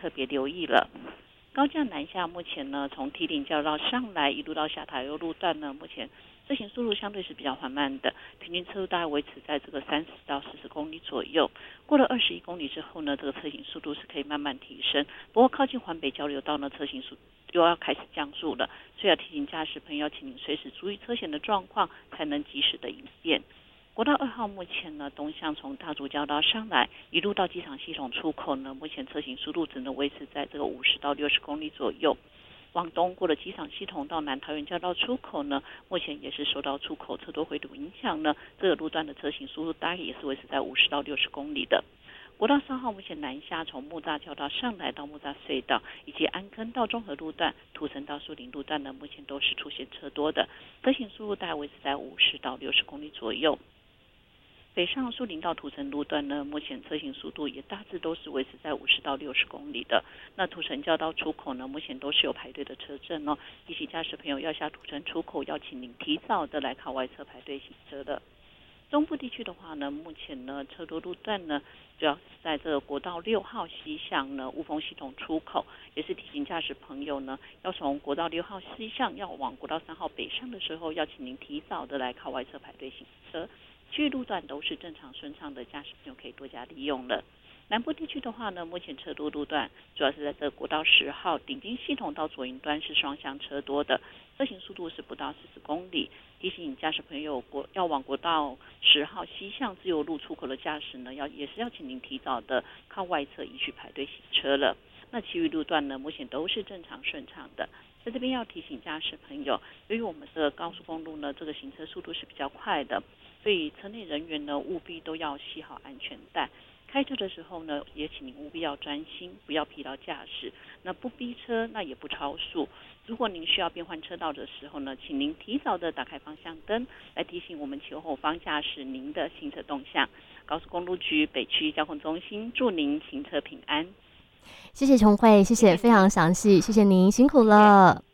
特别留意了。高架南下目前呢，从梯顶交流道上来一路到下塔悠路段呢，目前车行速度相对是比较缓慢的，平均车速大概维持在这个30到40公里左右。过了21公里之后呢，这个车行速度是可以慢慢提升。不过靠近环北交流道呢，车行速又要开始降速了，所以要提醒驾驶朋友，请您随时注意车前的状况，才能及时的应变。国道2号目前呢，东向从大竹交道上来，一路到机场系统出口呢，目前车行速度只能维持在这个50到60公里左右。往东过了机场系统到南桃园交道出口呢，目前也是受到出口车多回堵影响呢，这个路段的车行速度大概也是维持在50到60公里的。国道3号目前南下从木栅交道上来到木栅隧道，以及安坑到中和路段、土城到树林路段呢，目前都是出现车多的，车行速度大概维持在50到60公里左右。北上树林到土城路段呢，目前车行速度也大致都是维持在50到60公里的。那土城交道出口呢，目前都是有排队的车阵哦，提醒驾驶朋友要下土城出口，要请您提早的来靠外侧排队行车的。中部地区的话呢，目前呢车多路段呢，主要是在这个国道6号西向呢雾峰系统出口，也是提醒驾驶朋友呢，要从国道6号西向要往国道3号北上的时候，要请您提早的来靠外侧排队行车。其余路段都是正常顺畅的，驾驶朋友可以多加利用了。南部地区的话呢，目前车多路段主要是在这个国道10号顶金系统到左营端是双向车多的，车行速度是不到40公里。提醒驾驶朋友要往国道10号西向自由路出口的驾驶呢，也是要请您提早的靠外侧移去排队行车了。那其余路段呢，目前都是正常顺畅的。在这边要提醒驾驶朋友，由于我们的高速公路呢，这个行车速度是比较快的，所以车内人员呢务必都要系好安全带。开车的时候呢，也请您务必要专心，不要疲劳驾驶。那不逼车，那也不超速。如果您需要变换车道的时候呢，请您提早的打开方向灯，来提醒我们前后方驾驶您的行车动向。高速公路局北区交通中心祝您行车平安。 谢谢琼慧，谢谢，非常详细，谢谢您，辛苦了。